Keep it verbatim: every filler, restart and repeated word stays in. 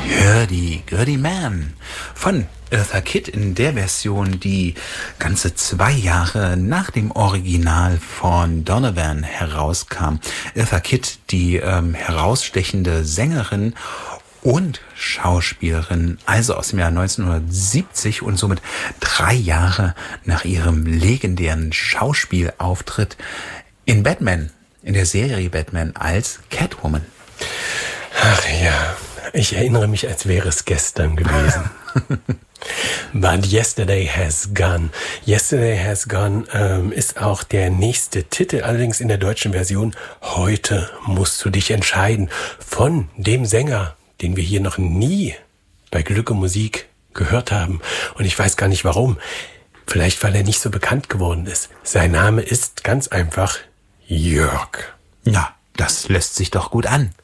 Gertie, Gertie Mann von Eartha Kitt in der Version, die ganze zwei Jahre nach dem Original von Donovan herauskam. Eartha Kitt, die ähm, herausstechende Sängerin und Schauspielerin, also aus dem Jahr neunzehnhundertsiebzig und somit drei Jahre nach ihrem legendären Schauspielauftritt in Batman, in der Serie Batman als Catwoman. Ach ja, ich erinnere mich, als wäre es gestern gewesen. But Yesterday Has Gone. Yesterday Has Gone ähm, ist auch der nächste Titel, allerdings in der deutschen Version Heute musst du dich entscheiden, von dem Sänger, den wir hier noch nie bei Glück und Musik gehört haben. Und ich weiß gar nicht warum. Vielleicht, weil er nicht so bekannt geworden ist. Sein Name ist ganz einfach Jörg. Ja, das lässt sich doch gut an.